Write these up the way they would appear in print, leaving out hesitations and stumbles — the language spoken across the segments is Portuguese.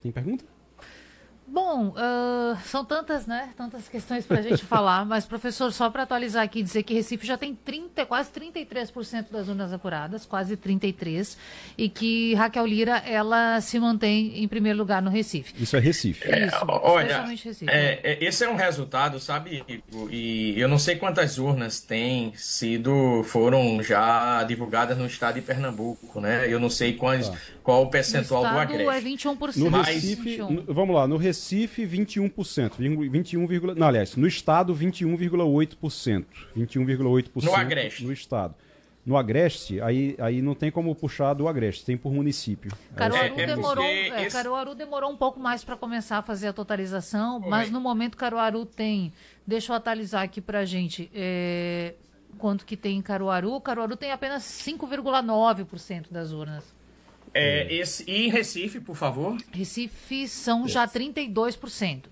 Tem pergunta? Bom, são tantas, né? Tantas questões para a gente falar, mas, professor, só para atualizar aqui, dizer que Recife já tem quase 33% das urnas apuradas, quase 33%, e que Raquel Lira, ela se mantém em primeiro lugar no Recife. Isso é Recife. Isso, olha, Recife. Esse é um resultado, sabe, Igor? E eu não sei quantas urnas foram já divulgadas no estado de Pernambuco, né? Eu não sei qual o percentual do Agreste. No estado é 21%. No Recife, vamos lá, no Recife 21%, 21, não, aliás, no estado 21,8%. 21,8% no Agreste. No estado. No Agreste, aí não tem como puxar do Agreste, tem por município. Caruaru demorou um pouco mais para começar a fazer a totalização, mas no momento Caruaru tem, deixa eu atualizar aqui pra gente, quanto que tem em Caruaru? Caruaru tem apenas 5,9% das urnas. E em Recife, por favor? Recife são já 32%.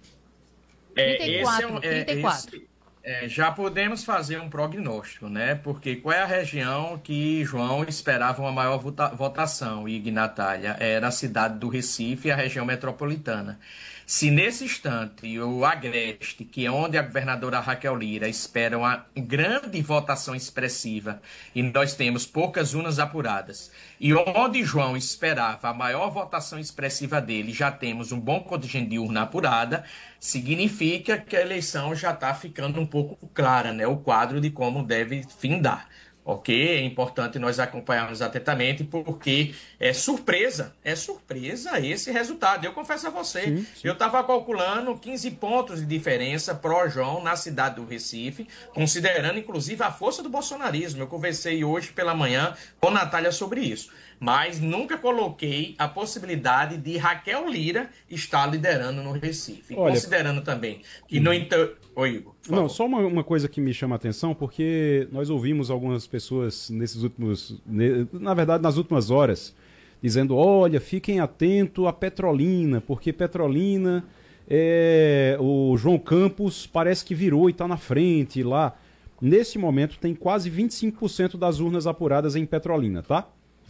34%. Já podemos fazer um prognóstico, né? Porque qual é a região que João esperava uma maior votação, Ig e Natália? Era a cidade do Recife e a região metropolitana. Se nesse instante o Agreste, que é onde a governadora Raquel Lira espera uma grande votação expressiva, e nós temos poucas urnas apuradas, e onde João esperava a maior votação expressiva dele, já temos um bom contingente de urna apurada, significa que a eleição já está ficando um pouco clara, né? O quadro de como deve findar. Ok? É importante nós acompanharmos atentamente, porque é surpresa esse resultado. Eu confesso a você, sim. Eu estava calculando 15 pontos de diferença pró-João na cidade do Recife, considerando inclusive a força do bolsonarismo. Eu conversei hoje pela manhã com Natália sobre isso, mas nunca coloquei a possibilidade de Raquel Lira estar liderando no Recife. Olha, considerando também que no Oi, Igor. Não, só uma coisa que me chama a atenção, porque nós ouvimos algumas pessoas nas últimas horas, dizendo, olha, fiquem atentos à Petrolina, porque Petrolina, o João Campos parece que virou e está na frente lá. Nesse momento tem quase 25% das urnas apuradas em Petrolina, tá?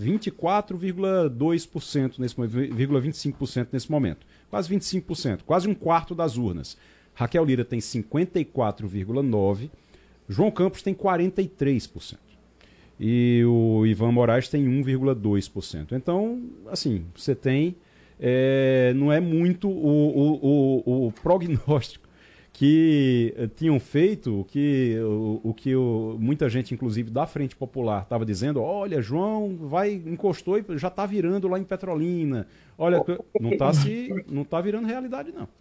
24,2% nesse momento, 0,25% nesse momento. Quase 25%, quase um quarto das urnas. Raquel Lira tem 54,9%, João Campos tem 43%. E o Ivan Moraes tem 1,2%. Então, assim, você tem... não é muito o prognóstico que tinham feito, o que muita gente, inclusive da Frente Popular, estava dizendo, olha, João encostou e já está virando lá em Petrolina. Olha, não está virando realidade, não.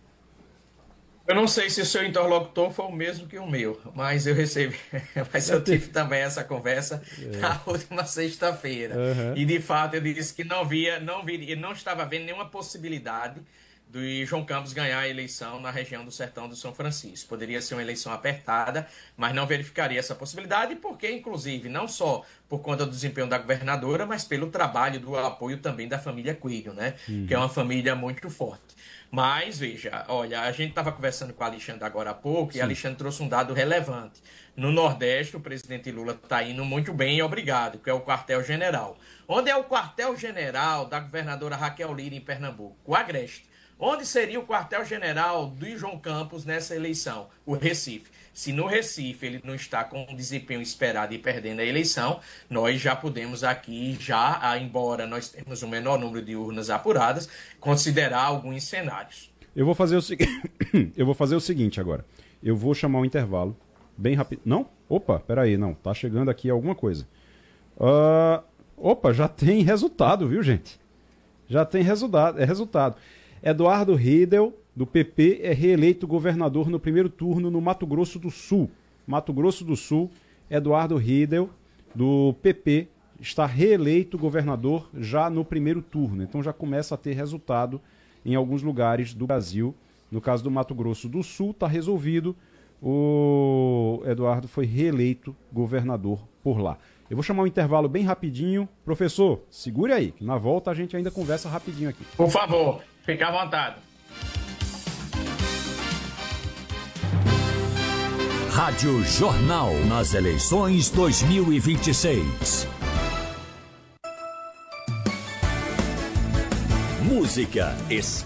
Eu não sei se o seu interlocutor foi o mesmo que o meu, mas eu recebi, mas eu tive também essa conversa na última sexta-feira. E de fato eu disse que não estava vendo nenhuma possibilidade do João Campos ganhar a eleição na região do Sertão do São Francisco. Poderia ser uma eleição apertada, mas não verificaria essa possibilidade, porque, inclusive, não só por conta do desempenho da governadora, mas pelo trabalho, do apoio também da família Coelho, né? Que é uma família muito forte. Mas, veja, olha, a gente estava conversando com o Alexandre agora há pouco, Sim. E Alexandre trouxe um dado relevante. No Nordeste, o presidente Lula está indo muito bem, obrigado, que é o quartel-general. Onde é o quartel-general da governadora Raquel Lira em Pernambuco? O Agreste. Onde seria o quartel-general do João Campos nessa eleição? O Recife. Se no Recife ele não está com o desempenho esperado e perdendo a eleição, nós já podemos aqui, embora nós temos um menor número de urnas apuradas, considerar alguns cenários. Eu vou fazer o seguinte agora. Eu vou chamar um intervalo bem rápido. Não? Opa, peraí, não. Tá chegando aqui alguma coisa. Opa, já tem resultado, viu, gente? Já tem resultado. Eduardo Riedel, do PP, é reeleito governador no primeiro turno no Mato Grosso do Sul. Mato Grosso do Sul, Eduardo Riedel, do PP, está reeleito governador já no primeiro turno. Então já começa a ter resultado em alguns lugares do Brasil. No caso do Mato Grosso do Sul, está resolvido. O Eduardo foi reeleito governador por lá. Eu vou chamar um intervalo bem rapidinho. Professor, segure aí, que na volta a gente ainda conversa rapidinho aqui. Por favor, fique à vontade. Rádio Jornal nas eleições 2026. música,